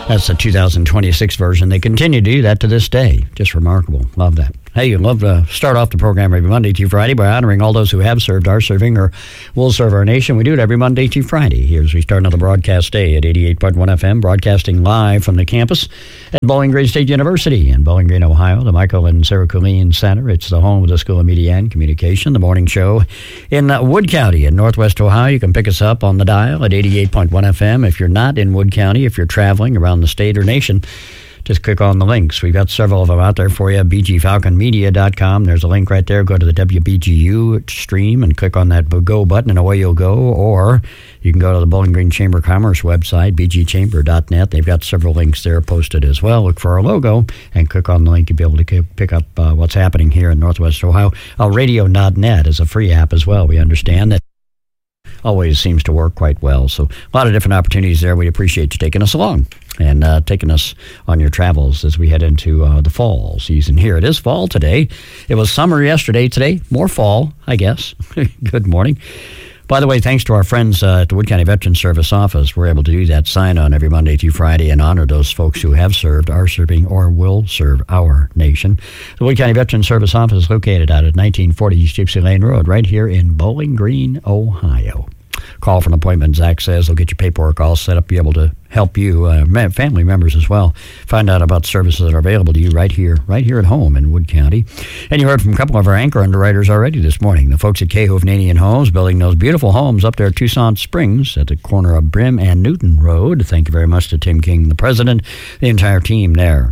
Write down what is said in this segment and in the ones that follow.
That's the 2026 version. They continue to do that to this day. Just remarkable. Love that. Hey, I'd love to start off the program every Monday through Friday by honoring all those who have served, are serving, or will serve our nation. We do it every Monday through Friday. Here as we start another broadcast day at 88.1 FM, broadcasting live from the campus at Bowling Green State University in Bowling Green, Ohio. The Michael and Sarah Colleen Center. It's the home of the School of Media and Communication, the morning show in Wood County in Northwest Ohio. You can pick us up on the dial at 88.1 FM. If you're not in Wood County, if you're traveling around the state or nation, just click on the links. We've got several of them out there for you. bgfalconmedia.com. There's a link right there. Go to the WBGU stream and click on that go button, and away you'll go. Or you can go to the Bowling Green Chamber of Commerce website, bgchamber.net. They've got several links there posted as well. Look for our logo and click on the link. You'll be able to pick up what's happening here in Northwest Ohio. Radio.net is a free app as well. We understand that always seems to work quite well. So a lot of different opportunities there. We appreciate you taking us along and taking us on your travels as we head into the fall season here. It is fall today. It was summer yesterday. Today, more fall, I guess. Good morning. By the way, thanks to our friends at the Wood County Veterans Service Office, we're able to do that sign-on every Monday through Friday and honor those folks who have served, are serving, or will serve our nation. The Wood County Veterans Service Office is located out at 1940 East Gypsy Lane Road, right here in Bowling Green, Ohio. Call for an appointment. Zach says they'll get your paperwork all set up, be able to help you, family members as well, find out about services that are available to you right here at home in Wood County. And you heard from a couple of our anchor underwriters already this morning. The folks at Hovnanian Homes, building those beautiful homes up there at Tucson Springs at the corner of Brim and Newton Road. Thank you very much to Tim King, the president, the entire team there.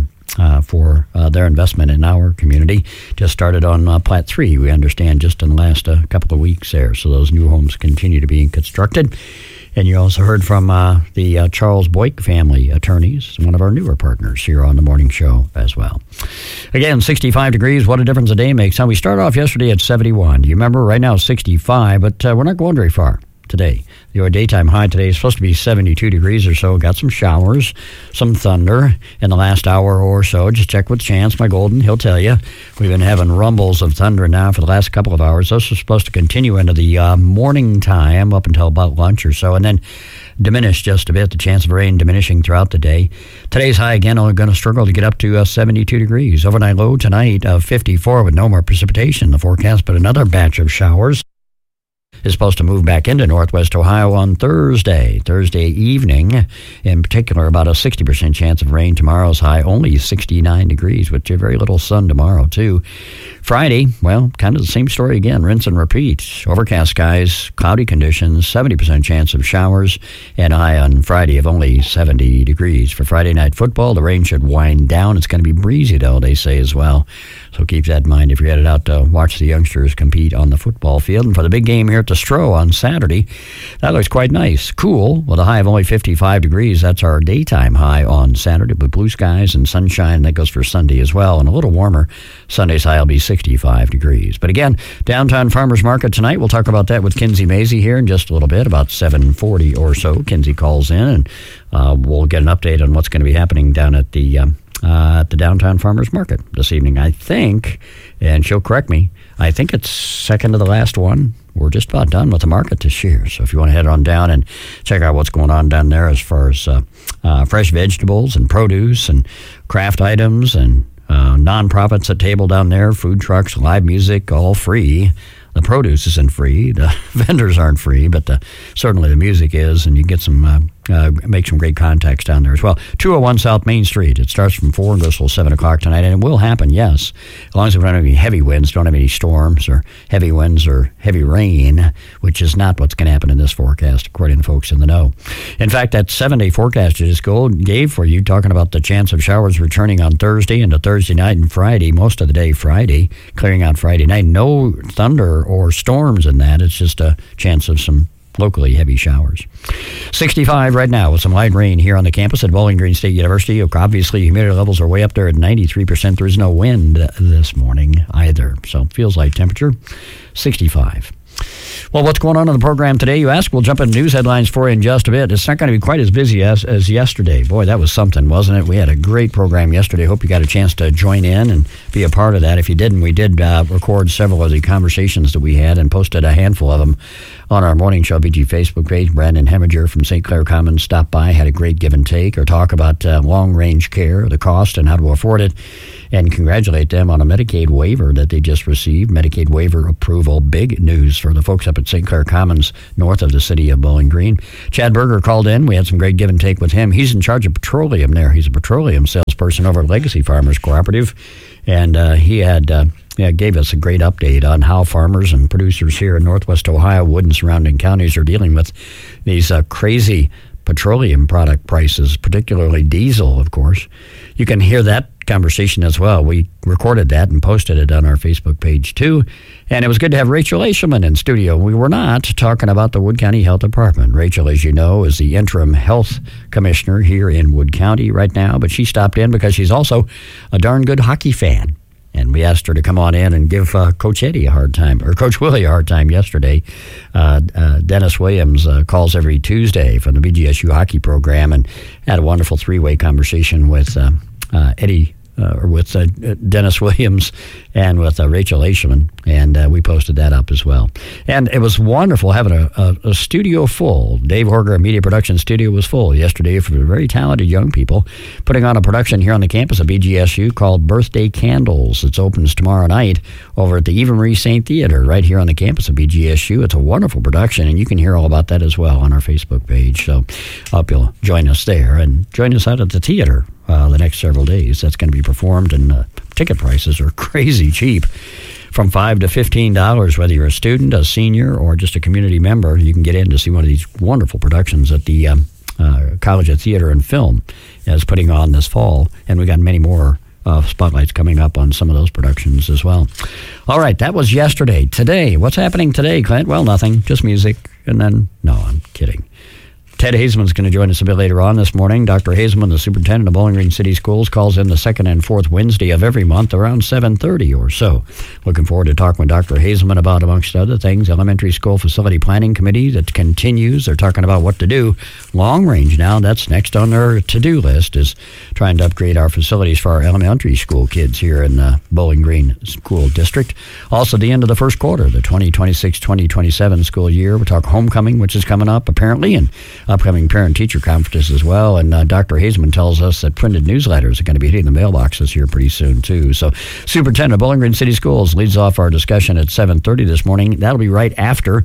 For their investment in our community. Just started on Plat 3, we understand, just in the last couple of weeks there. So those new homes continue to be constructed. And you also heard from the Charles Boyk family attorneys, one of our newer partners here on the morning show as well. Again, 65 degrees, what a difference a day makes. Now, we started off yesterday at 71. Do you remember? Right now it's 65, but we're not going very far today. Your daytime high today is supposed to be 72 degrees or so. Got some showers, some thunder in the last hour or so. Just check with Chance, my golden. He'll tell you. We've been having rumbles of thunder now for the last couple of hours. Those are supposed to continue into the morning time up until about lunch or so, and then diminish just a bit. The chance of rain diminishing throughout the day. Today's high, again, only going to struggle to get up to 72 degrees. Overnight low tonight of 54 with no more precipitation in the forecast, but another batch of showers is supposed to move back into Northwest Ohio on Thursday evening. In particular, about a 60% chance of rain. Tomorrow's high only 69 degrees, with very little sun tomorrow, too. Friday, well, kind of the same story again. Rinse and repeat. Overcast skies, cloudy conditions, 70% chance of showers, and a high on Friday of only 70 degrees. For Friday night football, the rain should wind down. It's going to be breezy, though, they say as well. So keep that in mind if you're headed out to watch the youngsters compete on the football field. And for the big game here at the Stroh on Saturday, that looks quite nice. Cool, with a high of only 55 degrees. That's our daytime high on Saturday, with blue skies and sunshine. That goes for Sunday as well, and a little warmer. Sunday's high will be 65 degrees. But again, downtown farmers market tonight. We'll talk about that with Kinsey Mazie here in just a little bit, about 7:40 or so. Kinsey calls in, and we'll get an update on what's going to be happening down at the downtown farmers market this evening, I think, and she'll correct me, I think it's second to the last one. We're just about done with the market this year. So if you want to head on down and check out what's going on down there as far as fresh vegetables and produce and craft items and nonprofits at table down there, food trucks, live music, all free. The produce isn't free. The vendors aren't free, but certainly the music is, and you get some make some great contacts down there as well. 201 South Main Street. It starts from 4 and goes till 7 o'clock tonight, and it will happen, yes, as long as we don't have any heavy winds, don't have any storms or heavy winds or heavy rain, which is not what's going to happen in this forecast, according to folks in the know. In fact, that 7-day forecast I just gave for you, talking about the chance of showers returning on Thursday into Thursday night and Friday, most of the day Friday, clearing out Friday night. No thunder or storms in that. It's just a chance of some locally heavy showers. 65 right now with some light rain here on the campus at Bowling Green State University. Obviously, humidity levels are way up there at 93%. There is no wind this morning either, so it feels like temperature 65. Well, what's going on the program today, you ask? We'll jump into news headlines for you in just a bit. It's not going to be quite as busy as yesterday. Boy, that was something, wasn't it? We had a great program yesterday. Hope you got a chance to join in and be a part of that. If you didn't, we did record several of the conversations that we had and posted a handful of them on our Morning Show BG Facebook page. Brandon Heminger from St. Clair Commons stopped by, had a great give and take, or talk about long-range care, the cost and how to afford it, and congratulate them on a Medicaid waiver that they just received. Medicaid waiver approval, big news for the folks up at St. Clair Commons, north of the city of Bowling Green. Chad Berger called in. We had some great give and take with him. He's in charge of petroleum there. He's a petroleum salesperson over at Legacy Farmers Cooperative, and he had gave us a great update on how farmers and producers here in Northwest Ohio, Wood and surrounding counties are dealing with these crazy petroleum product prices, particularly diesel, of course. You can hear that conversation as well. We recorded that and posted it on our Facebook page too. And it was good to have Rachel Aishelman in studio. We were not talking about the Wood County Health Department. Rachel, as you know, is the interim health commissioner here in Wood County right now, but she stopped in because she's also a darn good hockey fan. And we asked her to come on in and give Coach Eddie a hard time, or Coach Willie a hard time yesterday. Dennis Williams calls every Tuesday from the BGSU hockey program and had a wonderful three-way conversation with Eddie, or with Dennis Williams and with Rachel Aishelman, and we posted that up as well. And it was wonderful having a studio full. Dave Horger Media Production Studio was full yesterday for very talented young people putting on a production here on the campus of BGSU called Birthday Candles. It opens tomorrow night over at the Eva Marie Saint Theater right here on the campus of BGSU. It's a wonderful production, and you can hear all about that as well on our Facebook page. So I hope you'll join us there and join us out at the theater the next several days. That's going to be performed, and ticket prices are crazy cheap, from $5 to $15. Whether you're a student, a senior, or just a community member, you can get in to see one of these wonderful productions that the College of Theater and Film is putting on this fall, and we got many more spotlights coming up on some of those productions as well. All right, that was yesterday. Today, what's happening today, Clint? Well, nothing, just music, and then, no, I'm kidding. Ted Hazelman's going to join us a bit later on this morning. Dr. Hazelman, the superintendent of Bowling Green City Schools, calls in the second and fourth Wednesday of every month around 7:30 or so. Looking forward to talking with Dr. Hazelman about, amongst other things, Elementary School Facility Planning Committee that continues. They're talking about what to do long range now. That's next on their to-do list, is trying to upgrade our facilities for our elementary school kids here in the Bowling Green School District. Also, the end of the first quarter, the 2026-2027 school year. We'll talk homecoming, which is coming up apparently, and upcoming parent-teacher conferences as well. And Dr. Hazelman tells us that printed newsletters are going to be hitting the mailboxes here pretty soon, too. So Superintendent of Bowling Green City Schools leads off our discussion at 7:30 this morning. That'll be right after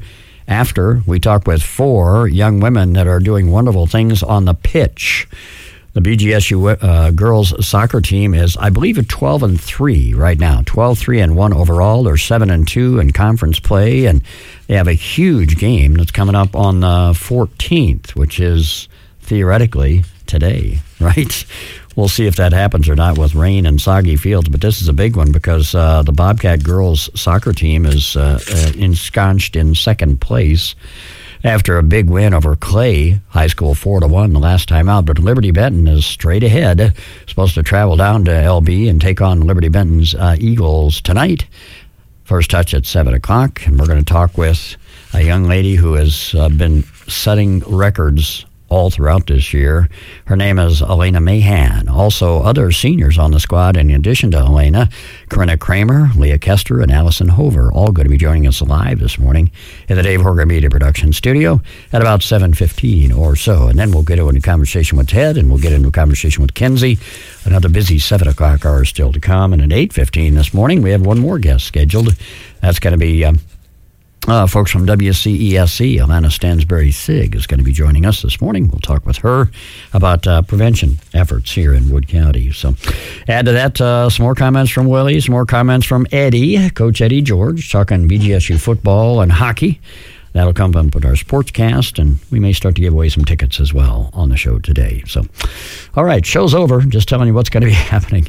we talk with 4 young women that are doing wonderful things on the pitch. The BGSU girls soccer team is, I believe, at 12-3 right now. 12-3-1 overall. They're 7-2 in conference play, and they have a huge game that's coming up on the 14th, which is theoretically today, right? We'll see if that happens or not with rain and soggy fields, but this is a big one because the Bobcat girls soccer team is ensconced in second place after a big win over Clay High School 4-1 the last time out. But Liberty Benton is straight ahead, supposed to travel down to LB and take on Liberty Benton's Eagles tonight. First touch at 7 o'clock, and we're going to talk with a young lady who has been setting records all throughout this year. Her name is Elena Mahan. Also, other seniors on the squad, in addition to Elena, Corinna Kramer, Leah Kester, and Allison Hover, all going to be joining us live this morning in the Dave Horger Media Production Studio at about 7:15 or so. And then we'll get into a conversation with Ted, and we'll get into a conversation with Kenzie. Another busy 7 o'clock hour still to come. And at 8:15 this morning, we have one more guest scheduled. That's going to be folks from WCESC. Alana Stansberry-Sig is going to be joining us this morning. We'll talk with her about prevention efforts here in Wood County. So add to that some more comments from Willie, some more comments from Eddie, Coach Eddie George, talking BGSU football and hockey. That'll come up with our sportscast, and we may start to give away some tickets as well on the show today. So, all right, show's over. Just telling you what's going to be happening.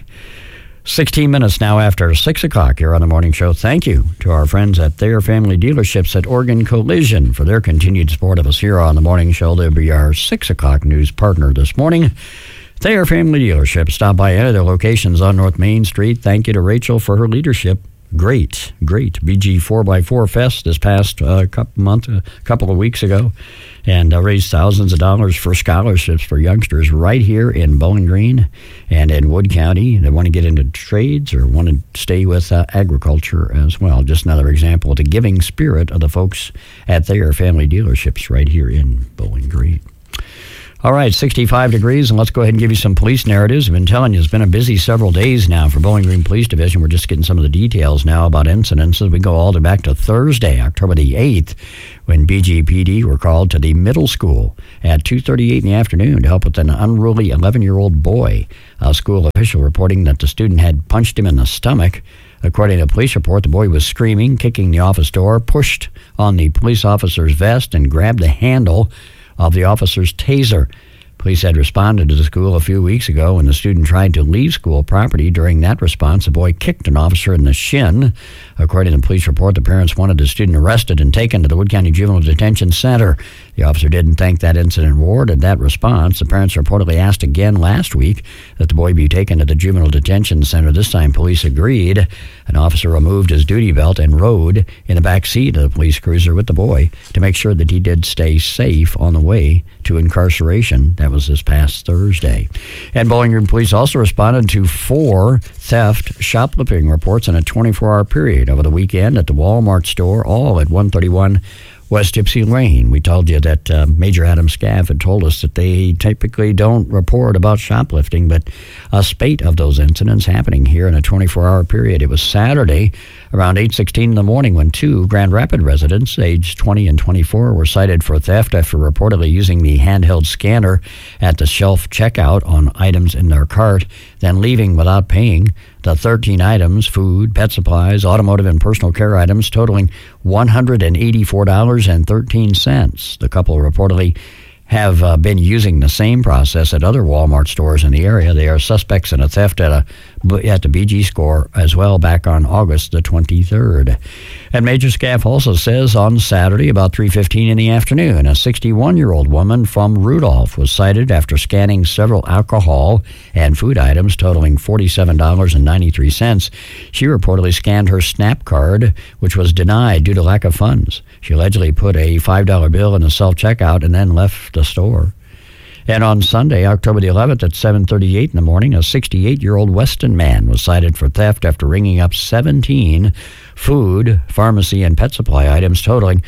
16 minutes now after 6 o'clock here on the morning show. Thank you to our friends at Thayer Family Dealerships at Oregon Collision for their continued support of us here on the morning show. They'll be our 6 o'clock news partner this morning. Thayer Family Dealerships. Stop by any of their locations on North Main Street. Thank you to Rachel for her leadership great BG 4x4 Fest this past couple of weeks ago, and raised thousands of dollars for scholarships for youngsters right here in Bowling Green and in Wood County that want to get into trades or want to stay with agriculture as well. Just another example of the giving spirit of the folks at their family dealerships right here in Bowling Green. All right, 65 degrees, and let's go ahead and give you some police narratives. I've been telling you, it's been a busy several days now for Bowling Green Police Division. We're just getting some of the details now about incidents as we go all the way back to Thursday, October the 8th, when BGPD were called to the middle school at 2:38 in the afternoon to help with an unruly 11-year-old boy. A school official reporting that the student had punched him in the stomach. According to a police report, the boy was screaming, kicking the office door, pushed on the police officer's vest, and grabbed the handle of the officer's taser. Police had responded to the school a few weeks ago when the student tried to leave school property. During that response, the boy kicked an officer in the shin. According to the police report, the parents wanted the student arrested and taken to the Wood County Juvenile Detention Center. The officer didn't think that incident warranted that response. The parents reportedly asked again last week that the boy be taken to the Juvenile Detention Center. This time, police agreed. An officer removed his duty belt and rode in the back seat of the police cruiser with the boy to make sure that he did stay safe on the way to incarceration. That was this past Thursday. And Bowling Green Police also responded to 4 theft shoplifting reports in a 24-hour period over the weekend at the Walmart store, all at 131 West Gypsy Lane. We told you that Major Adam Scaff had told us that they typically don't report about shoplifting, but a spate of those incidents happening here in a 24-hour period. It was Saturday around 8:16 in the morning when 2 Grand Rapids residents, aged 20 and 24, were cited for theft after reportedly using the handheld scanner at the shelf checkout on items in their cart, then leaving without paying. The 13 items, food, pet supplies, automotive, and personal care items, totaling $184.13. The couple reportedly have been using the same process at other Walmart stores in the area. They are suspects in a theft at the BG score as well back on August the 23rd. And Major Scaff also says on Saturday about 3:15 in the afternoon, a 61-year-old woman from Rudolph was cited after scanning several alcohol and food items totaling $47.93. She reportedly scanned her SNAP card, which was denied due to lack of funds. She allegedly put a $5 bill in a self-checkout and then left the store. And on Sunday, October the 11th at 7:38 in the morning, a 68-year-old Weston man was cited for theft after ringing up 17 food, pharmacy, and pet supply items totaling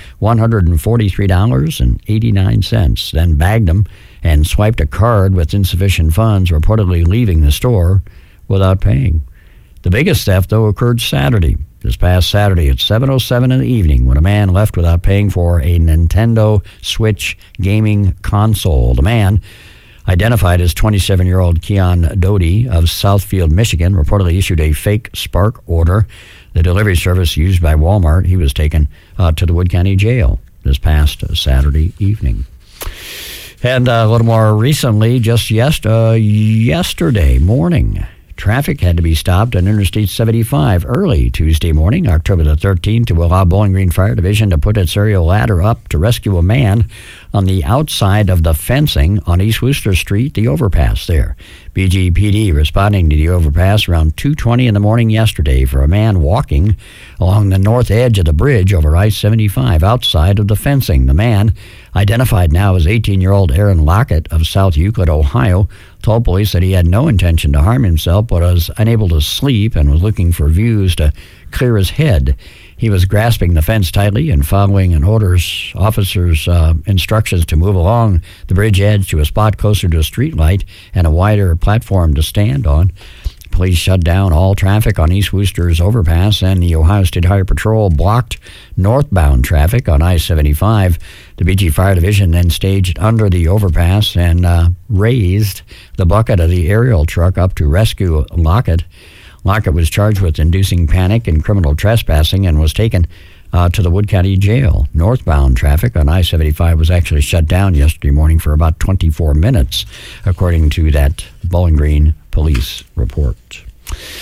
$143.89, then bagged them and swiped a card with insufficient funds, reportedly leaving the store without paying. The biggest theft, though, occurred Saturday. This past Saturday at 7:07 in the evening when a man left without paying for a Nintendo Switch gaming console. The man, identified as 27-year-old Keon Doty of Southfield, Michigan, reportedly issued a fake Spark order, the delivery service used by Walmart. He was taken to the Wood County Jail this past Saturday evening. And a little more recently, just yesterday morning, traffic had to be stopped on Interstate 75 early Tuesday morning, October the 13th, to allow Bowling Green Fire Division to put its aerial ladder up to rescue a man on the outside of the fencing on East Worcester Street, the overpass there. BGPD responding to the overpass around 2:20 in the morning yesterday for a man walking along the north edge of the bridge over I-75 outside of the fencing. The man, identified now as 18-year-old Aaron Lockett of South Euclid, Ohio, told police that he had no intention to harm himself but was unable to sleep and was looking for views to clear his head. He was grasping the fence tightly and following an officer's instructions to move along the bridge edge to a spot closer to a street light and a wider platform to stand on. Police shut down all traffic on East Worcester's overpass, and the Ohio State Highway Patrol blocked northbound traffic on I-75. The BG Fire Division then staged under the overpass and raised the bucket of the aerial truck up to rescue Lockett. Lockett was charged with inducing panic and criminal trespassing and was taken to the Wood County Jail. Northbound traffic on I-75 was actually shut down yesterday morning for about 24 minutes, according to that Bowling Green police report.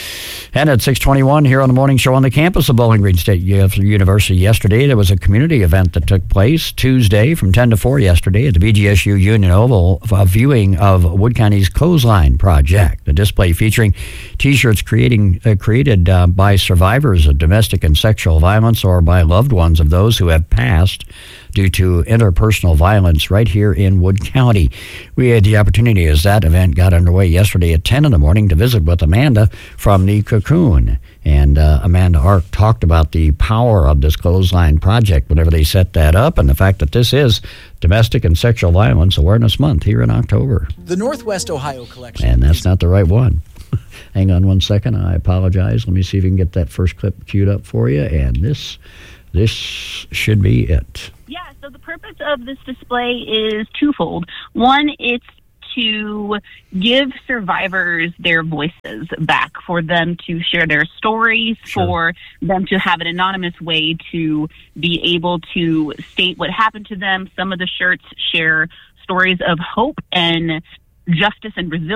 And at 6:21 here on the morning show on the campus of Bowling Green State University yesterday, there was a community event that took place Tuesday from 10 to 4 yesterday at the BGSU Union Oval, a viewing of Wood County's Clothesline Project, a display featuring T-shirts created by survivors of domestic and sexual violence or by loved ones of those who have passed due to interpersonal violence right here in Wood County. We had the opportunity as that event got underway yesterday at 10 in the morning to visit with Amanda from the Cocoon. And Amanda Ark talked about the power of this Clothesline Project whenever they set that up, and the fact that this is Domestic and Sexual Violence Awareness Month here in October. The Northwest Ohio Collection. And that's not the right one. Hang on one second. I apologize. Let me see if we can get that first clip queued up for you. And this should be it. Yeah, so the purpose of this display is twofold. One, it's to give survivors their voices back, for them to share their stories, Sure. for them to have an anonymous way to be able to state what happened to them. Some of the shirts share stories of hope and justice and resilience.